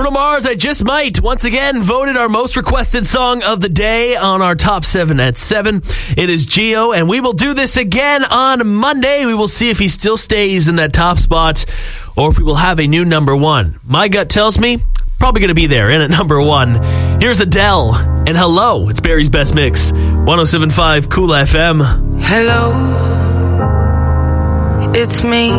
Bruno Mars, I Just Might, once again voted our most requested song of the day on our top 7 at 7. It is Geo, and we will do this again on Monday. We will see if he still stays in that top spot or if we will have a new number 1. My gut tells me probably going to be there in at number 1. Here's Adele, and Hello. It's Barry's Best Mix, 107.5 Cool FM. Hello, it's me.